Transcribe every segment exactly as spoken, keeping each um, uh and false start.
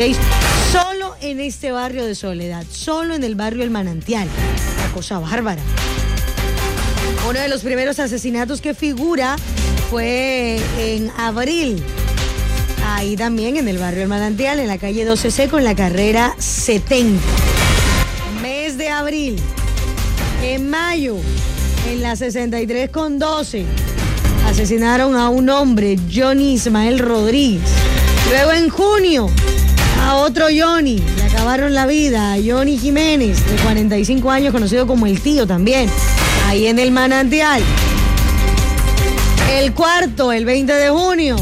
Solo en este barrio de Soledad, solo en el barrio El Manantial. Una cosa bárbara. Uno de los primeros asesinatos que figura fue en abril. Ahí también en el barrio El Manantial, en la calle doce C con la carrera setenta. Mes de abril. En mayo, en la sesenta y tres con doce, asesinaron a un hombre, Johnny Ismael Rodríguez. Luego en junio, a otro Johnny, le acabaron la vida, a Johnny Jiménez, de cuarenta y cinco años, conocido como El Tío también, ahí en el Manantial. El cuarto, el veinte de junio.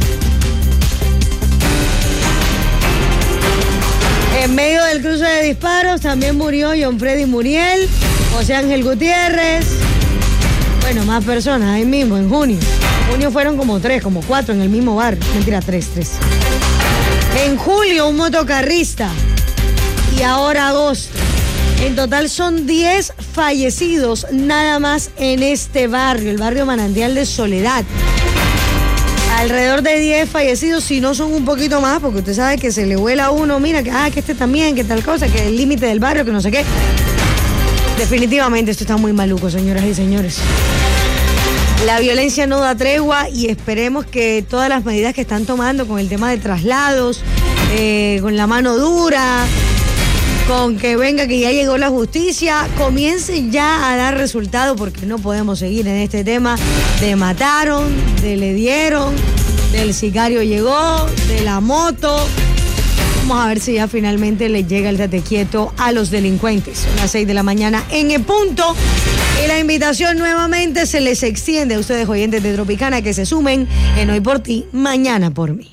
En medio del cruce de disparos también murió John Freddy Muriel, José Ángel Gutiérrez. Bueno, más personas ahí mismo, en junio. En junio fueron como tres, como cuatro en el mismo bar. Mentira, tres, tres. En julio, un motocarrista. Y ahora agosto. En total son diez fallecidos nada más en este barrio, el barrio Manantial de Soledad. Alrededor de diez fallecidos, si no son un poquito más, porque usted sabe que se le vuela a uno, mira, que, ah, que este también, que tal cosa, que el límite del barrio, que no sé qué. Definitivamente esto está muy maluco, señoras y señores. La violencia no da tregua y esperemos que todas las medidas que están tomando con el tema de traslados, eh, con la mano dura, con que venga, que ya llegó la justicia, comience ya a dar resultado, porque no podemos seguir en este tema de mataron, de le dieron, del sicario llegó, de la moto. Vamos a ver si ya finalmente le llega el tate quieto a los delincuentes. Son las seis de la mañana en el punto. Y la invitación nuevamente se les extiende a ustedes, oyentes de Tropicana, que se sumen en Hoy por Ti, Mañana por Mí.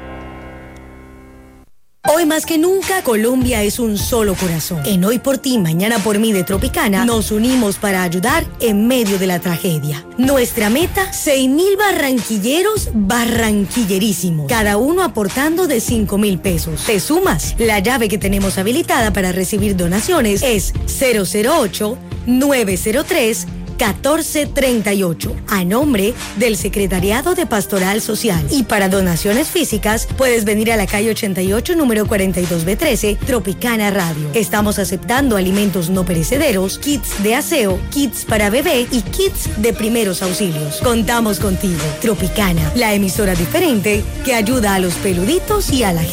Hoy más que nunca, Colombia es un solo corazón. En Hoy por Ti, Mañana por Mí de Tropicana, nos unimos para ayudar en medio de la tragedia. Nuestra meta, seis mil barranquilleros barranquillerísimos, cada uno aportando de cinco mil pesos. ¿Te sumas? La llave que tenemos habilitada para recibir donaciones es cero cero ocho, nueve cero tres, catorce treinta y ocho, a nombre del Secretariado de Pastoral Social. Y para donaciones físicas, puedes venir a la calle ochenta y ocho, número cuarenta y dos B trece, Tropicana Radio. Estamos aceptando alimentos no perecederos, kits de aseo, kits para bebé y kits de primeros auxilios. Contamos contigo. Tropicana, la emisora diferente que ayuda a los peluditos y a la gente.